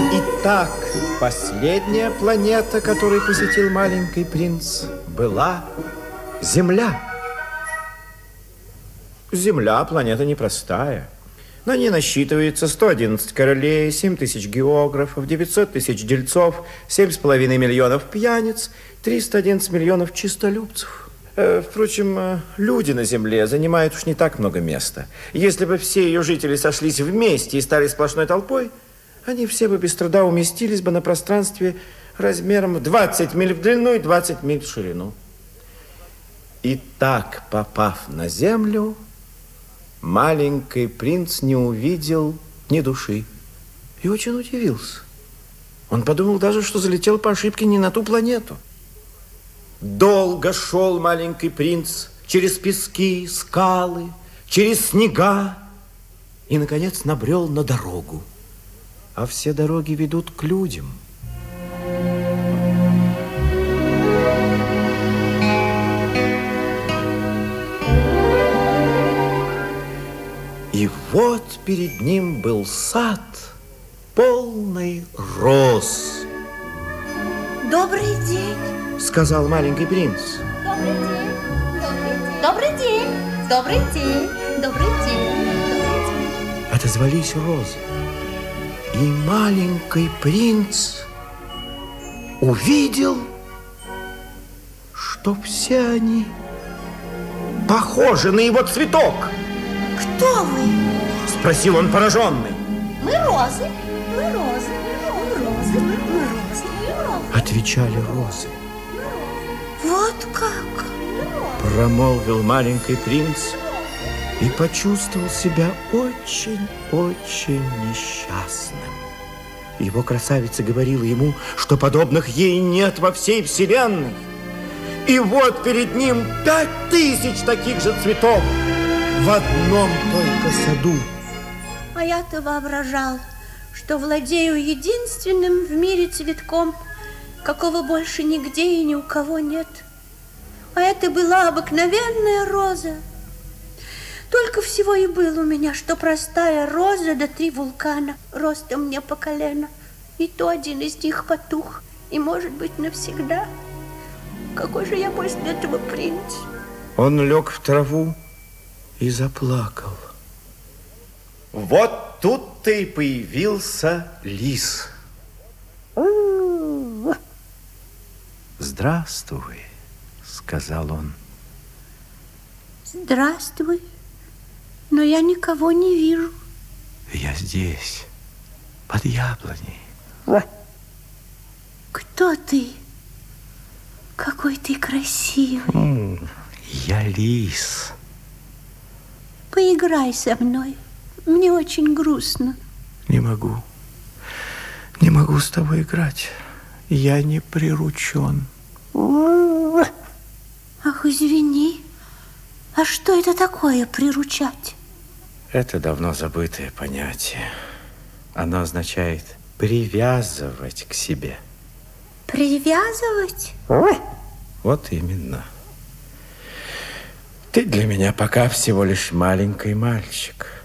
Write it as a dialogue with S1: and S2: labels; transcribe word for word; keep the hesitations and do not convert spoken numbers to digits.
S1: Итак, последняя планета, которую посетил маленький принц, была Земля. Земля планета непростая. На ней насчитывается сто одиннадцать королей, семь тысяч географов, девятьсот тысяч дельцов, семь с половиной миллионов пьяниц, триста одиннадцать миллионов чистолюбцев. Э, впрочем, люди на Земле занимают уж не так много места. Если бы все ее жители сошлись вместе и стали сплошной толпой, они все бы без труда уместились бы на пространстве размером в двадцать миль в длину и двадцать миль в ширину. И так, попав на Землю, маленький принц не увидел ни души и очень удивился. Он подумал даже, что залетел по ошибке не на ту планету. Долго шел маленький принц через пески, скалы, через снега и, наконец, набрел на дорогу. А все дороги ведут к людям. И вот перед ним был сад, полный роз.
S2: Добрый день,
S1: сказал маленький принц.
S2: Добрый день, добрый день, добрый день, добрый день.
S1: Отозвались розы. И маленький принц увидел, что все они похожи на его цветок.
S2: Кто вы?
S1: Спросил он пораженный.
S2: Мы розы, мы розы, мы розы, мы розы, мы розы.
S1: Отвечали розы.
S2: Вот как?
S1: Промолвил маленький принц и почувствовал себя очень-очень несчастным. Его красавица говорила ему, что подобных ей нет во всей вселенной. И вот перед ним пять тысяч таких же цветов в одном только саду.
S2: А я-то воображал, что владею единственным в мире цветком, какого больше нигде и ни у кого нет. А это была обыкновенная роза. Только всего и было у меня, что простая роза да три вулкана, ростом мне по колено. И то один из них потух, и, может быть, навсегда. Какой же я после этого принц?
S1: Он лег в траву и заплакал. Вот тут-то и появился лис. «Здравствуй», — сказал он.
S2: Здравствуй, но я никого не вижу.
S1: Я здесь, под яблоней.
S2: Кто ты? Какой ты красивый.
S1: Я лис.
S2: Поиграй со мной. Мне очень грустно.
S1: Не могу. Не могу с тобой играть. Я не приручен.
S2: Ах, извини. А что это такое, приручать?
S1: Это давно забытое понятие. Оно означает привязывать к себе.
S2: Привязывать?
S1: Вот именно. Ты для меня пока всего лишь маленький мальчик.